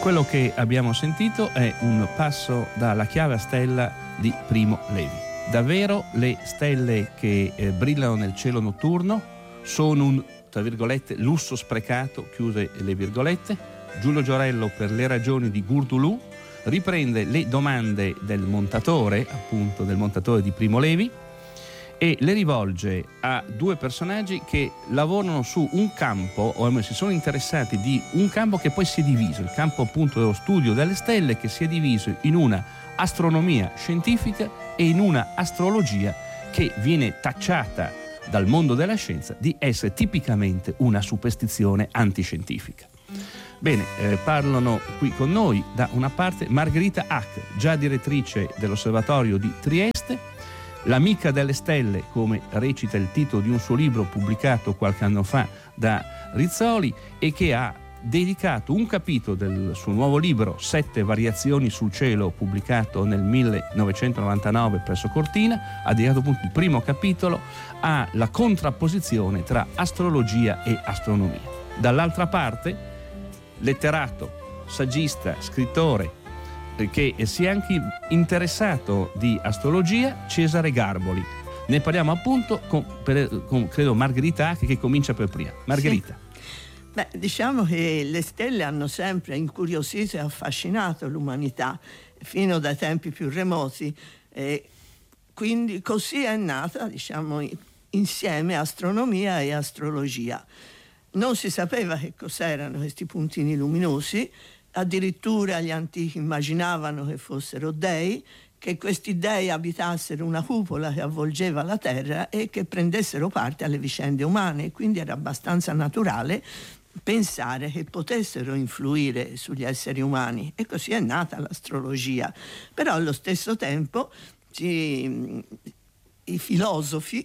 Quello che abbiamo sentito è un passo dalla chiave a stella di Primo Levi. Davvero le stelle che brillano nel cielo notturno sono un, tra virgolette, lusso sprecato, chiuse le virgolette. Giulio Giorello, per le ragioni di Gurdulù, riprende le domande del montatore, appunto del montatore di Primo Levi, e le rivolge a due personaggi che lavorano su un campo, o almeno si sono interessati di un campo che poi si è diviso, il campo appunto dello studio delle stelle, che si è diviso in una astronomia scientifica e in una astrologia che viene tacciata dal mondo della scienza di essere tipicamente una superstizione antiscientifica. Bene, parlano qui con noi da una parte Margherita Hack, già direttrice dell'Osservatorio di Trieste, l'amica delle stelle, come recita il titolo di un suo libro pubblicato qualche anno fa da Rizzoli, e che ha dedicato un capitolo del suo nuovo libro 7 variazioni sul cielo, pubblicato nel 1999 presso Cortina, ha dedicato appunto il primo capitolo alla contrapposizione tra astrologia e astronomia. Dall'altra parte, letterato, saggista, scrittore, che si è anche interessato di astrologia, Cesare Garboli. Ne parliamo appunto con credo Margherita Hack, che comincia per prima. Margherita. Sì. Diciamo che le stelle hanno sempre incuriosito e affascinato l'umanità fino dai tempi più remoti, quindi così è nata, diciamo, insieme astronomia e astrologia. Non si sapeva che cos'erano questi puntini luminosi. Addirittura gli antichi immaginavano che fossero dei, che questi dei abitassero una cupola che avvolgeva la terra e che prendessero parte alle vicende umane, quindi era abbastanza naturale pensare che potessero influire sugli esseri umani, e così è nata l'astrologia. Però allo stesso tempo i filosofi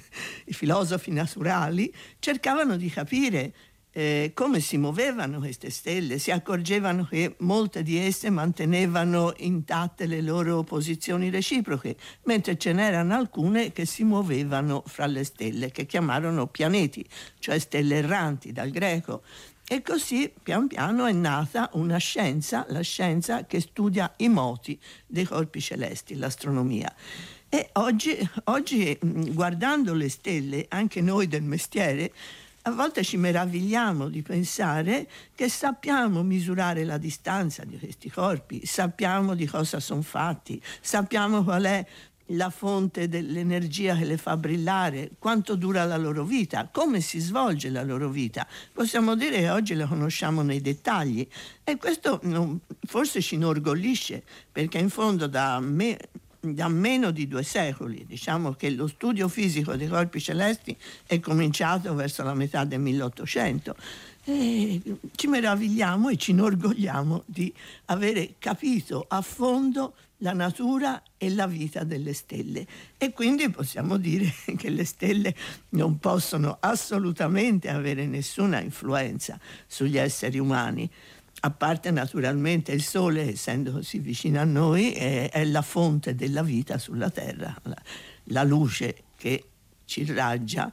naturali cercavano di capire come si muovevano queste stelle. Si accorgevano che molte di esse mantenevano intatte le loro posizioni reciproche, mentre ce n'erano alcune che si muovevano fra le stelle, che chiamarono pianeti, cioè stelle erranti dal greco. E così pian piano è nata una scienza, la scienza che studia i moti dei corpi celesti, l'astronomia. E oggi guardando le stelle, anche noi del mestiere, a volte ci meravigliamo di pensare che sappiamo misurare la distanza di questi corpi, sappiamo di cosa sono fatti, sappiamo qual è la fonte dell'energia che le fa brillare, quanto dura la loro vita, come si svolge la loro vita. Possiamo dire che oggi le conosciamo nei dettagli, e questo forse ci inorgoglisce, perché in fondo da meno di 2 secoli, diciamo che lo studio fisico dei corpi celesti è cominciato verso la metà del 1800, e ci meravigliamo e ci inorgogliamo di avere capito a fondo la natura e la vita delle stelle, e quindi possiamo dire che le stelle non possono assolutamente avere nessuna influenza sugli esseri umani. A parte naturalmente il Sole, essendo così vicino a noi, è la fonte della vita sulla Terra, la luce che ci irraggia,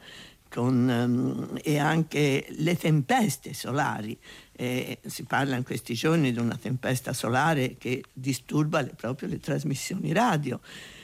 e anche le tempeste solari. Si parla in questi giorni di una tempesta solare che disturba proprio le trasmissioni radio.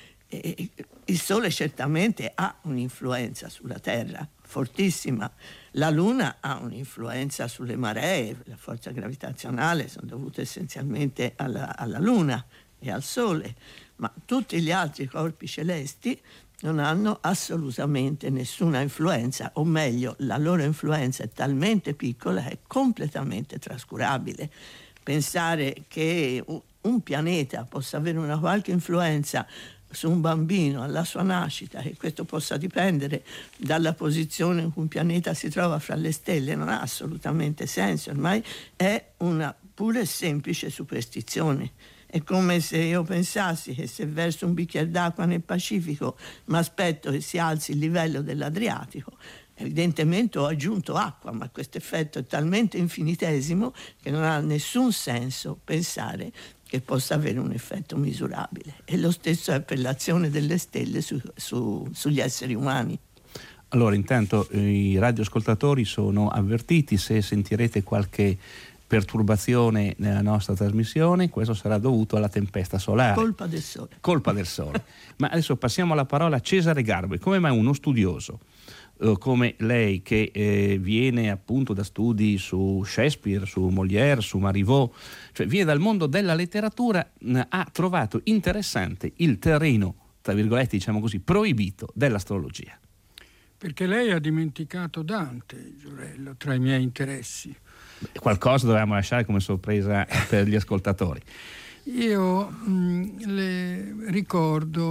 Il Sole certamente ha un'influenza sulla Terra fortissima. La Luna ha un'influenza sulle maree, la forza gravitazionale sono dovute essenzialmente alla Luna e al Sole, ma tutti gli altri corpi celesti non hanno assolutamente nessuna influenza, o meglio, la loro influenza è talmente piccola che è completamente trascurabile. Pensare che un pianeta possa avere una qualche influenza su un bambino alla sua nascita, e questo possa dipendere dalla posizione in cui un pianeta si trova fra le stelle, non ha assolutamente senso. Ormai è una pura e semplice superstizione. È come se io pensassi che se verso un bicchiere d'acqua nel Pacifico mi aspetto che si alzi il livello dell'Adriatico. Evidentemente ho aggiunto acqua, ma questo effetto è talmente infinitesimo che non ha nessun senso pensare che possa avere un effetto misurabile. E lo stesso è per l'azione delle stelle sugli esseri umani. Allora, intanto i radioascoltatori sono avvertiti: se sentirete qualche perturbazione nella nostra trasmissione, questo sarà dovuto alla tempesta solare. Colpa del sole. Colpa del sole. Ma adesso passiamo alla parola a Cesare Garbo. Come mai uno studioso come lei, che viene appunto da studi su Shakespeare, su Molière, su Marivaux, cioè viene dal mondo della letteratura, ha trovato interessante il terreno, tra virgolette diciamo così, proibito dell'astrologia? Perché lei ha dimenticato Dante, Giurello, tra i miei interessi. Qualcosa dovevamo lasciare come sorpresa per gli ascoltatori. Io le ricordo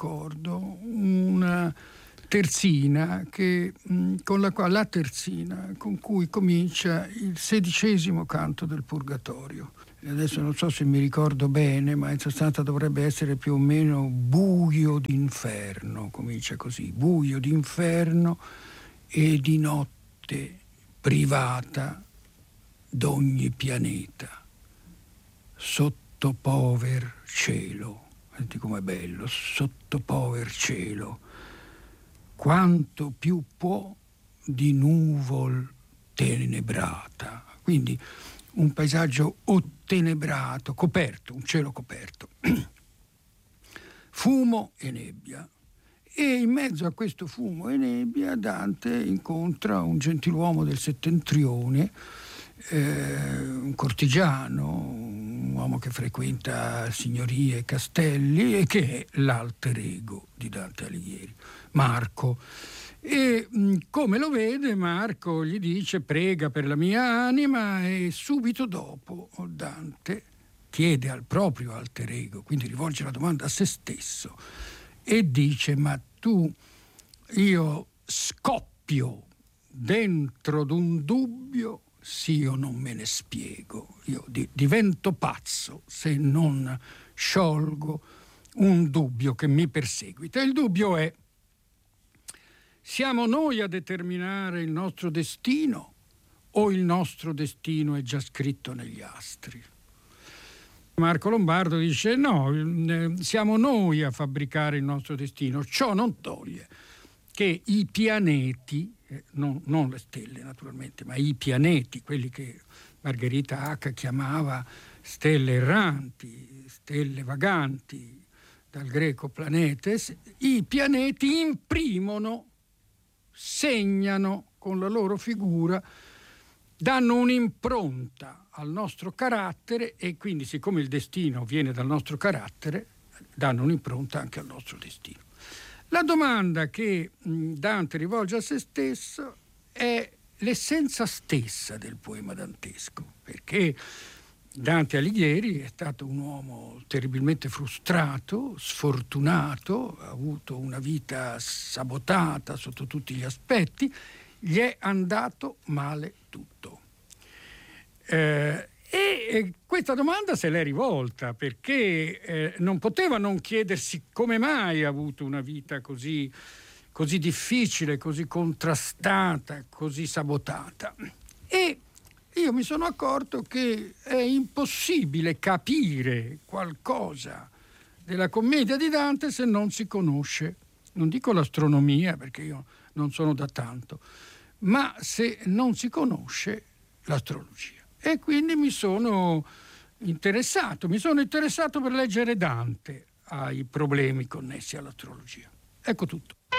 una terzina con cui comincia il 16° canto del Purgatorio. E adesso non so se mi ricordo bene, ma in sostanza dovrebbe essere più o meno buio d'inferno, comincia così: buio d'inferno e di notte privata d'ogni pianeta, sotto pover cielo. Senti com'è bello, sotto pover cielo, quanto più può di nuvol tenebrata. Quindi un paesaggio ottenebrato, coperto, un cielo coperto, fumo e nebbia. E in mezzo a questo fumo e nebbia Dante incontra un gentiluomo del settentrione, un cortigiano, un uomo che frequenta signorie e castelli e che è l'alter ego di Dante Alighieri, Marco. E come lo vede, Marco gli dice: prega per la mia anima, e subito dopo Dante chiede al proprio alter ego, quindi rivolge la domanda a se stesso e dice: ma io scoppio dentro d'un dubbio, sì, io non me ne spiego, io divento pazzo se non sciolgo un dubbio che mi perseguita. Il dubbio è: siamo noi a determinare il nostro destino o il nostro destino è già scritto negli astri? Marco Lombardo dice: no, siamo noi a fabbricare il nostro destino. Ciò non toglie che i pianeti, non le stelle naturalmente, ma i pianeti, quelli che Margherita Hack chiamava stelle erranti, stelle vaganti, dal greco planetes, i pianeti imprimono, segnano con la loro figura, danno un'impronta al nostro carattere, e quindi, siccome il destino viene dal nostro carattere, danno un'impronta anche al nostro destino. La domanda che Dante rivolge a se stesso è l'essenza stessa del poema dantesco, perché Dante Alighieri è stato un uomo terribilmente frustrato, sfortunato, ha avuto una vita sabotata sotto tutti gli aspetti, gli è andato male tutto. E questa domanda se l'è rivolta, perché non poteva non chiedersi come mai ha avuto una vita così difficile, così contrastata, così sabotata. E io mi sono accorto che è impossibile capire qualcosa della commedia di Dante se non si conosce, non dico l'astronomia perché io non sono da tanto, ma se non si conosce l'astrologia. E quindi mi sono interessato per leggere Dante ai problemi connessi all'astrologia. Ecco tutto.